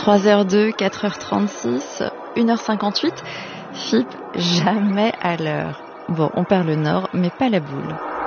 3h02, 4h36, 1h58. FIP, jamais à l'heure. Bon, on perd le nord, mais pas la boule.